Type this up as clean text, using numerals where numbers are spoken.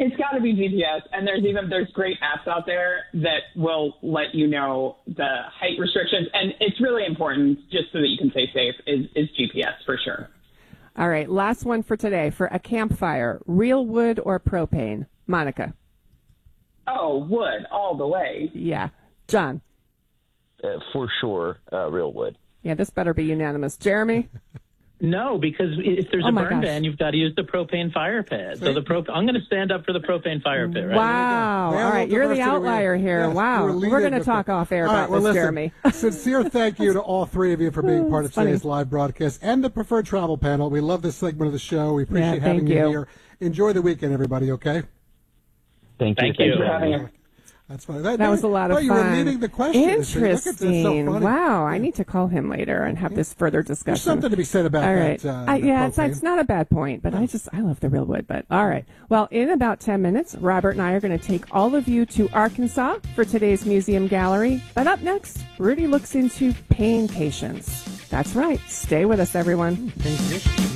It's got to be GPS, and there's great apps out there that will let you know the height restrictions, and it's really important just so that you can stay safe is GPS for sure. All right, last one for today. For a campfire, real wood or propane? Monica. Oh, wood all the way. Yeah. John. For sure, real wood. Yeah, this better be unanimous. Jeremy? No, because if there's a burn ban, you've got to use the propane fire pit. So I'm going to stand up for the propane fire pit. Right? Wow. All right, you're the outlier here. Yes, wow. We're going to talk off air about this, listen, Jeremy. Sincere thank you to all three of you for being part of today's live broadcast and the Preferred Travel Panel. We love this segment of the show. We appreciate having you here. Enjoy the weekend, everybody, okay? Thank you. Thanks for having us. That's funny. That was a lot of fun. You were leading the question. Interesting. Wow. I need to call him later and have this further discussion. There's something to be said about all right. that. It's not a bad point, but I love the real wood. But all right. Well, in about 10 minutes, Robert and I are going to take all of you to Arkansas for today's museum gallery. But up next, Rudy looks into pain patients. That's right. Stay with us, everyone.